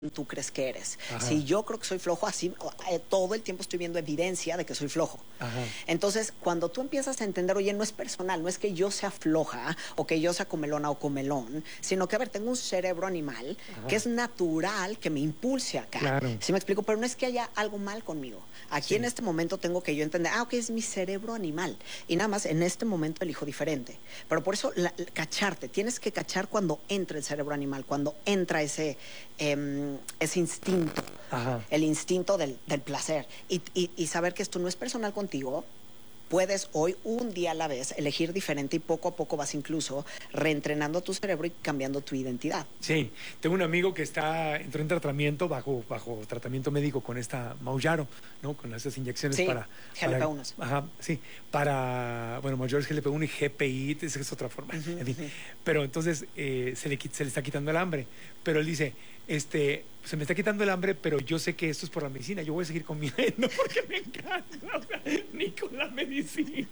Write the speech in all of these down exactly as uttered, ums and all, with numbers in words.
tú crees que eres. Ajá. Si yo creo que soy flojo, así eh, todo el tiempo estoy viendo evidencia de que soy flojo. Ajá. Entonces, cuando tú empiezas a entender, oye, no es personal, no es que yo sea floja o que yo sea comelona o comelón, sino que, a ver, tengo un cerebro animal Ajá. que es natural, que me impulse acá. Claro. ¿Sí me explico? Pero no es que haya algo mal conmigo. Aquí sí. en este momento tengo que yo entender, ah, ok, es mi cerebro animal. Y nada más, en este momento elijo diferente. Pero por eso, la, la, cacharte, tienes que cachar cuando entra el cerebro animal, cuando entra ese... Eh, ese instinto, Ajá. el instinto del, del placer y, y, y saber que esto no es personal contigo. Puedes hoy, un día a la vez, elegir diferente y poco a poco vas incluso reentrenando tu cerebro y cambiando tu identidad. Sí, tengo un amigo que está entró en tratamiento, bajo, bajo tratamiento médico con esta Mounjaro, ¿no? Con esas inyecciones sí, para... G L P uno. Ajá, sí, para... Bueno, Mounjaro es G L P uno y G P I, esa es otra forma, uh-huh, en fin. Uh-huh. Pero entonces eh, se, le, se le está quitando el hambre. Pero él dice, este... se me está quitando el hambre, pero yo sé que esto es por la medicina. Yo voy a seguir comiendo porque me encanta. O sea, ni con la medicina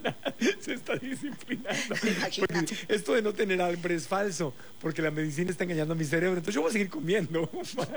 se está disciplinando. Porque esto de no tener hambre es falso, porque la medicina está engañando a mi cerebro. Entonces yo voy a seguir comiendo.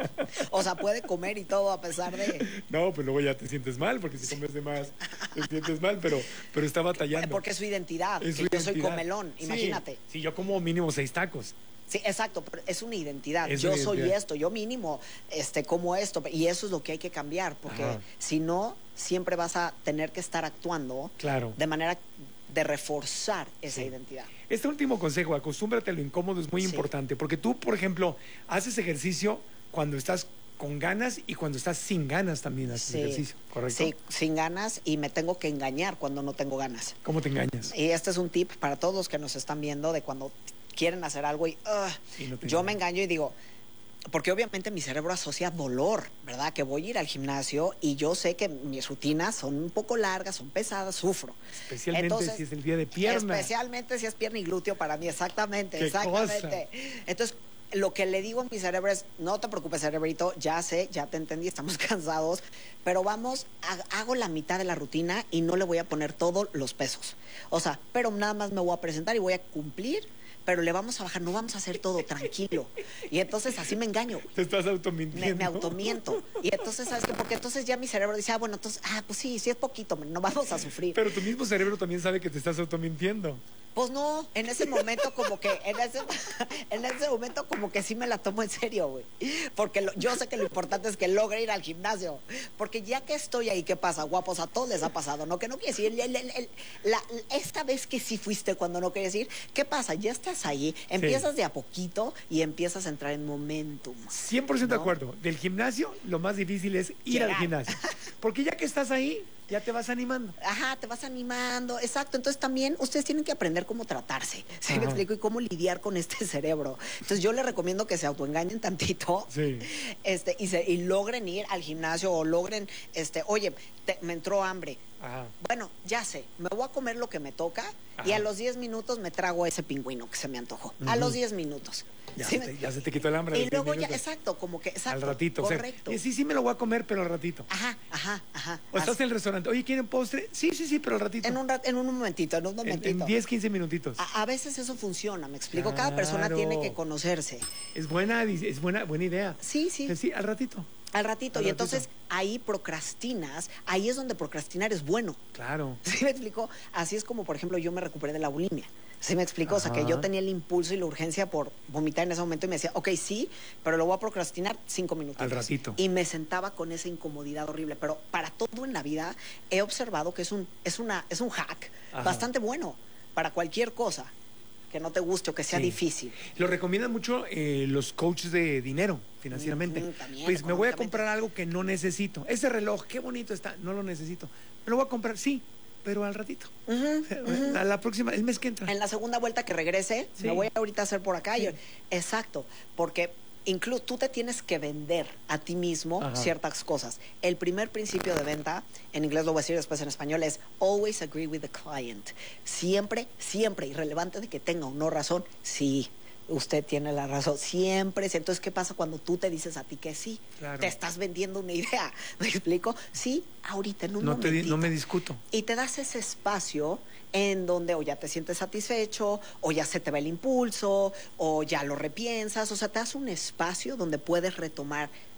O sea, puede comer y todo a pesar de... No, pues luego ya te sientes mal, porque si comes de más te sientes mal, pero, pero está batallando. Porque es su identidad. Es su yo identidad. soy comelón, sí, imagínate. Sí, yo como mínimo seis tacos. Sí, exacto, pero es una identidad. Es yo una soy identidad. esto, yo mínimo este, como esto, y eso es lo que hay que cambiar, porque Ajá. si no, siempre vas a tener que estar actuando claro. de manera de reforzar esa sí. identidad. Este último consejo, acostúmbrate a lo incómodo, es muy sí. importante, porque tú, por ejemplo, haces ejercicio cuando estás con ganas y cuando estás sin ganas también haces sí. ejercicio, ¿correcto? Sí, sin ganas, y me tengo que engañar cuando no tengo ganas. ¿Cómo te engañas? Y este es un tip para todos los que nos están viendo de cuando quieren hacer algo y uh, sí, no yo me engaño y digo, porque obviamente mi cerebro asocia dolor, ¿verdad? Que voy a ir al gimnasio y yo sé que mis rutinas son un poco largas, son pesadas, sufro. Especialmente Entonces, si es el día de pierna. Especialmente si es pierna y glúteo para mí, exactamente, ¿Qué exactamente. cosa? Entonces, lo que le digo a mi cerebro es, no te preocupes, cerebrito, ya sé, ya te entendí, estamos cansados, pero vamos, hago la mitad de la rutina y no le voy a poner todos los pesos. O sea, pero nada más me voy a presentar y voy a cumplir, pero le vamos a bajar, no vamos a hacer todo tranquilo. Y entonces así me engaño. Te estás automintiendo. Me, me automiento. Y entonces, ¿sabes qué? Porque entonces ya mi cerebro dice, ah, bueno, entonces, ah, pues sí, sí es poquito, no vamos a sufrir. Pero tu mismo cerebro también sabe que te estás automintiendo. Pues no, en ese momento como que, en ese, en ese momento como que sí me la tomo en serio, güey. Porque lo, yo sé que lo importante es que logre ir al gimnasio. Porque ya que estoy ahí, ¿qué pasa, guapos? A todos les ha pasado, ¿no? Que no quieres ir. El, el, el, la, esta vez que sí fuiste cuando no querías ir, ¿qué pasa? Ya estás ahí, empiezas sí. de a poquito y empiezas a entrar en momentum. cien por ciento ¿no? de acuerdo. Del gimnasio, lo más difícil es ir Llegar. al gimnasio. Porque ya que estás ahí, ya te vas animando. Ajá, te vas animando, exacto. Entonces también ustedes tienen que aprender cómo tratarse, ¿sí me explico? Y cómo lidiar con este cerebro. Entonces yo les recomiendo que se autoengañen tantito sí. este, y, se, y logren ir al gimnasio o logren, este, oye, te, me entró hambre. Ajá. Bueno, ya sé, me voy a comer lo que me toca Ajá. y a los diez minutos me trago ese pingüino que se me antojó. Uh-huh. A los diez minutos. Ya, ¿sí? se te, ya se te quitó el hambre. Y luego ya, exacto, como que, exacto. Al ratito. Correcto. O sea, sí, sí me lo voy a comer, pero al ratito. Ajá, ajá, ajá. O estás en el restaurante, oye, ¿quieren postre? Sí, sí, sí, pero al ratito. En un, en un momentito, en un momentito. En, en diez, quince minutitos. A, a veces eso funciona, me explico. Claro. Cada persona tiene que conocerse. Es buena, es buena, buena idea. Sí, sí. O sea, sí, al ratito. Al ratito, Al y ratito. Entonces ahí procrastinas, ahí es donde procrastinar es bueno. Claro. ¿Sí me explico? Así es como, por ejemplo, yo me recuperé de la bulimia. ¿Sí me explico? Ajá. O sea, que yo tenía el impulso y la urgencia por vomitar en ese momento y me decía, ok, sí, pero lo voy a procrastinar cinco minutos. Al ratito. Y me sentaba con esa incomodidad horrible. Pero para todo en la vida he observado que es un, es una, es un hack Ajá. bastante bueno para cualquier cosa que no te guste o que sea sí. difícil. Lo recomiendan mucho eh, los coaches de dinero financieramente. Mm, también, pues me voy a comprar algo que no necesito. Ese reloj, qué bonito está, no lo necesito. Me lo voy a comprar, sí, pero al ratito. Uh-huh, uh-huh. A la próxima, el mes que entra. En la segunda vuelta que regrese, sí. me voy a ahorita a hacer por acá. Sí. Yo, exacto, porque incluso tú te tienes que vender a ti mismo Ajá. ciertas cosas. El primer principio de venta, en inglés lo voy a decir después en español, es always agree with the client. Siempre, siempre, irrelevante de que tenga o no razón, sí, usted tiene la razón, siempre. Entonces, ¿qué pasa cuando tú te dices a ti que sí? Claro. Te estás vendiendo una idea, ¿me explico? Sí, ahorita, en un no momentito. Te, no me discuto. Y te das ese espacio en donde o ya te sientes satisfecho, o ya se te va el impulso, o ya lo repiensas, o sea, te das un espacio donde puedes retomar